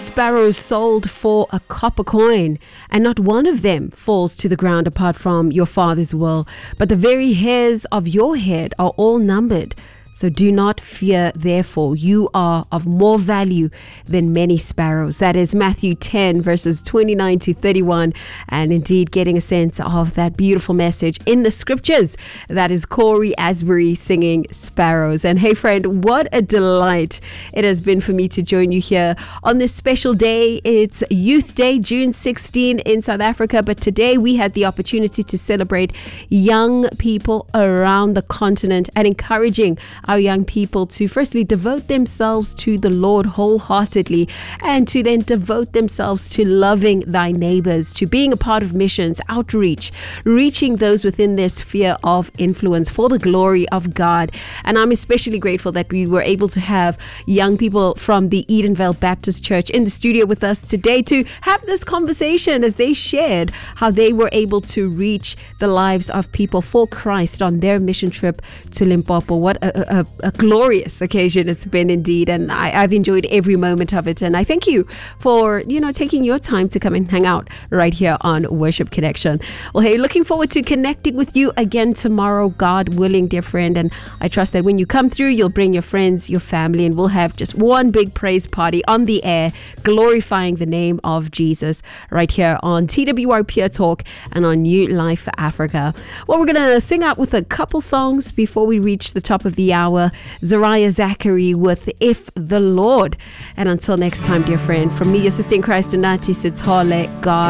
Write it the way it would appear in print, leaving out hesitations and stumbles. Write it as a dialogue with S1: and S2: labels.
S1: Sparrows sold for a copper coin, and not one of them falls to the ground apart from your Father's will. But the very hairs of your head are all numbered. So do not fear, therefore, you are of more value than many sparrows. That is Matthew 10, verses 29 to 31. And indeed, getting a sense of that beautiful message in the scriptures. That is Corey Asbury singing Sparrows. And hey, friend, what a delight it has been for me to join you here on this special day. It's Youth Day, June 16 in South Africa. But today we had the opportunity to celebrate young people around the continent and encouraging our young people to firstly devote themselves to the Lord wholeheartedly, and to then devote themselves to loving thy neighbors, to being a part of missions, outreach, reaching those within their sphere of influence for the glory of God. And I'm especially grateful that we were able to have young people from the Edenvale Baptist Church in the studio with us today to have this conversation as they shared how they were able to reach the lives of people for Christ on their mission trip to Limpopo. What a glorious occasion it's been indeed, and I've enjoyed every moment of it. And I thank you for taking your time to come and hang out right here on Worship Connection. Well, hey, looking forward to connecting with you again tomorrow, God willing, dear friend. And I trust that when you come through, you'll bring your friends, your family, and we'll have just one big praise party on the air, glorifying the name of Jesus right here on TWR Pure Talk and on New Life for Africa. Well, we're going to sing out with a couple songs before we reach the top of the hour. Zariah Zachary with If the Lord. And until next time, dear friend, from me, your sister in Christ, Unati Sitole, God